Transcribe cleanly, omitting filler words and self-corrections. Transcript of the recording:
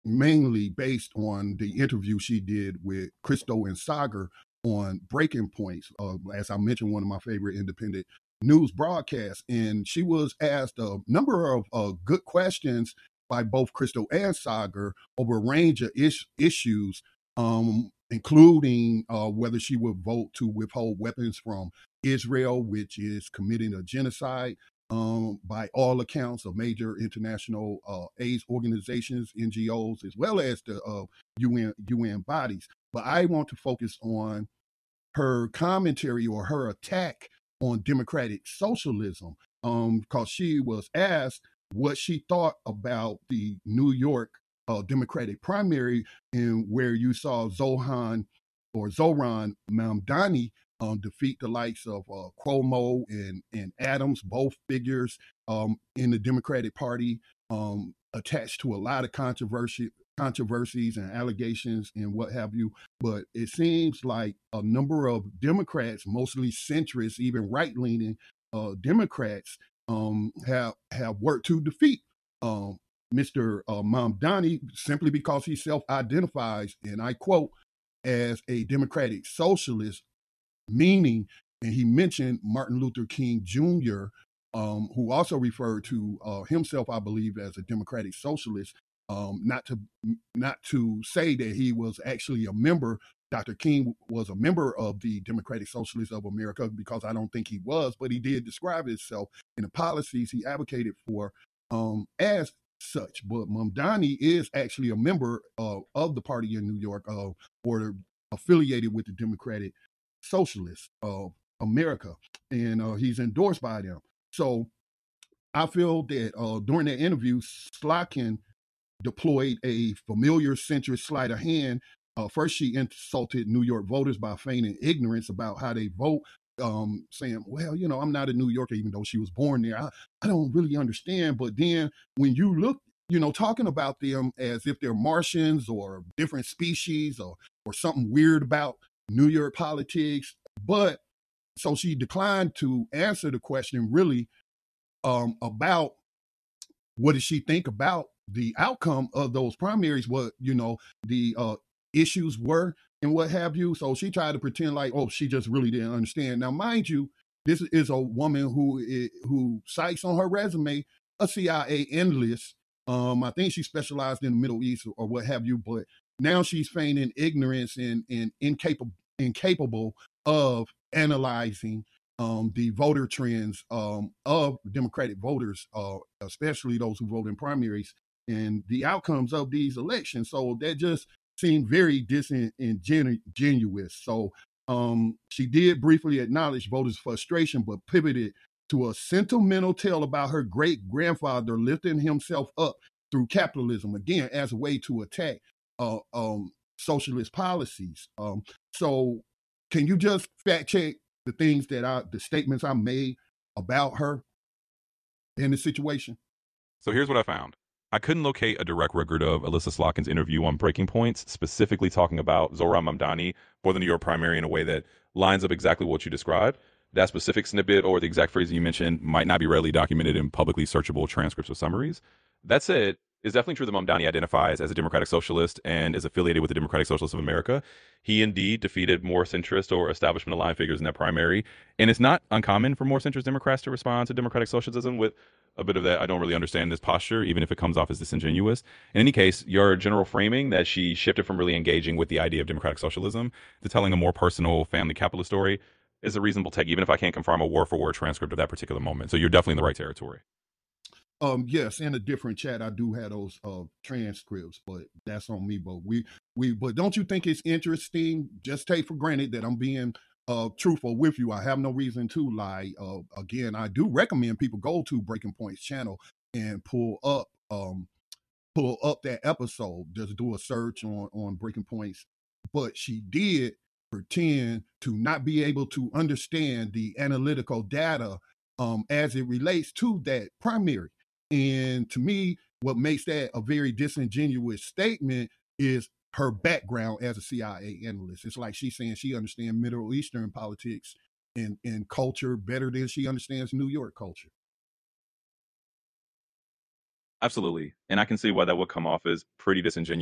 mainly based on the interview she did with Christo and Sagar on Breaking Points. As I mentioned, one of my favorite independent news broadcasts. And she was asked a number of good questions by both Christo and Sagar over a range of issues, including whether she would vote to withhold weapons from Israel, which is committing a genocide, by all accounts of major international AIDS organizations, NGOs, as well as the UN bodies. But I want to focus on her commentary or her attack on democratic socialism, because she was asked what she thought about the New York Democratic primary, and where you saw Zoran Mamdani defeat the likes of Cuomo and Adams, both figures in the Democratic Party, attached to a lot of controversies and allegations and what have you. But it seems like a number of Democrats, mostly centrist, even right-leaning Democrats, have worked to defeat Mr. Mamdani, simply because he self-identifies, and I quote, as a democratic socialist, meaning, and he mentioned Martin Luther King Jr., who also referred to himself, I believe, as a democratic socialist. Not to say that he was actually a member. Dr. King was a member of the Democratic Socialists of America, because I don't think he was, but he did describe himself in the policies he advocated for as such. But Mamdani is actually a member of the party in New York, or affiliated with the Democratic Socialists of America, and he's endorsed by them. So I feel that during that interview, Slotkin deployed a familiar centrist sleight of hand. First, she insulted New York voters by feigning ignorance about how they vote, saying, well, I'm not a New Yorker, even though she was born there. I don't really understand. But then when you look, talking about them as if they're Martians or different species, or something weird about New York politics. But so she declined to answer the question really, about what does she think about the outcome of those primaries, what the issues were and what have you. So she tried to pretend like, oh, she just really didn't understand. Now, mind you, this is a woman who cites on her resume a CIA analyst. I think she specialized in the Middle East or what have you, but now she's feigning ignorance and incapable of analyzing the voter trends of Democratic voters, especially those who vote in primaries, and the outcomes of these elections. So that just seemed very disingenuous. So she did briefly acknowledge voters' frustration, but pivoted to a sentimental tale about her great grandfather lifting himself up through capitalism, again, as a way to attack uh, um, socialist policies. So can you just fact check the statements I made about her in the situation? So here's what I found. I couldn't locate a direct record of Alyssa Slotkin's interview on Breaking Points, specifically talking about Zohran Mamdani for the New York primary in a way that lines up exactly what you described. That specific snippet or the exact phrasing you mentioned might not be readily documented in publicly searchable transcripts or summaries. That said, it's definitely true that Mamdani identifies as a democratic socialist and is affiliated with the Democratic Socialists of America. He indeed defeated more centrist or establishment aligned figures in that primary. And it's not uncommon for more centrist Democrats to respond to democratic socialism with a bit of that I don't really understand this posture, even if it comes off as disingenuous. In any case, your general framing that she shifted from really engaging with the idea of democratic socialism to telling a more personal family capitalist story is a reasonable take, even if I can't confirm a word for word transcript of that particular moment. So you're definitely in the right territory. Yes, in a different chat, I do have those transcripts, but that's on me. But but don't you think it's interesting? Just take for granted that I'm being truthful with you. I have no reason to lie. Again, I do recommend people go to Breaking Points channel and pull up that episode. Just do a search on Breaking Points. But she did pretend to not be able to understand the analytical data as it relates to that primary. And to me, what makes that a very disingenuous statement is her background as a CIA analyst. It's like she's saying she understands Middle Eastern politics and culture better than she understands New York culture. Absolutely. And I can see why that would come off as pretty disingenuous